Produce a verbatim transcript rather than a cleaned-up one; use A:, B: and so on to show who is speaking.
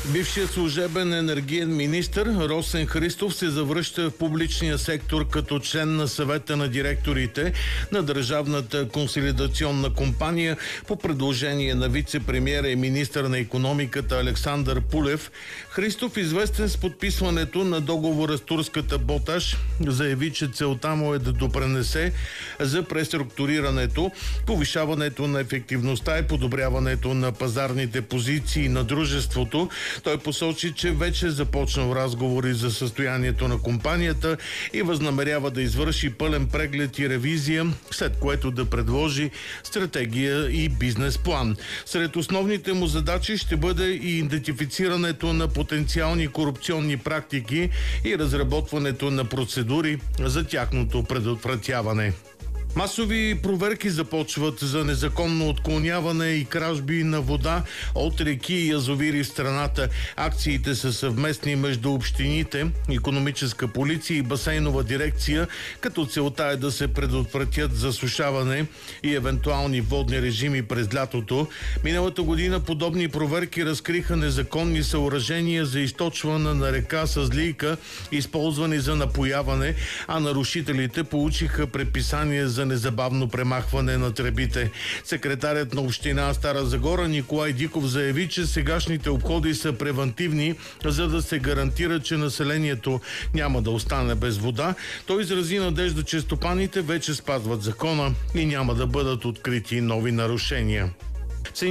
A: Бившият служебен енергиен министър Росен Христов се завръща в публичния сектор като член на съвета на директорите на Държавната консолидационна компания по предложение на вице-премиера и министър на икономиката Александър Пулев. Христов, известен с подписването на договора с турската Боташ, заяви, че целта му е да допренесе за преструктурирането, повишаването на ефективността и подобряването на пазарните позиции на дружеството. Той посочи, че вече е започнал разговори за състоянието на компанията и възнамерява да извърши пълен преглед и ревизия, след което да предложи стратегия и бизнес план. Сред основните му задачи ще бъде и идентифицирането на потенциални корупционни практики и разработването на процедури за тяхното предотвратяване. Масови проверки започват за незаконно отклоняване и кражби на вода от реки и язовири в страната. Акциите са съвместни между общините, икономическа полиция и басейнова дирекция, като целта е да се предотвратят засушаване и евентуални водни режими през лятото. Миналата година подобни проверки разкриха незаконни съоръжения за източване на река с лийка, използвани за напояване, а нарушителите получиха предписание за за незабавно премахване на тръбите. Секретарят на община Стара Загора Николай Диков заяви, че сегашните обходи са превантивни, за да се гарантира, че населението няма да остане без вода. Той изрази надежда, че стопаните вече спазват закона и няма да бъдат открити нови нарушения.